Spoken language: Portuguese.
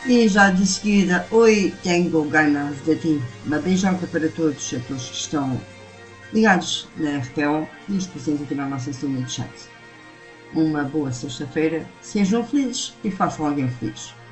E já de seguida, oi, tenho ganas de ti. Uma beijoca para todos aqueles que estão ligados na RTO e os presentes aqui na nossa linha de chat. Uma boa sexta-feira, sejam felizes e façam alguém feliz.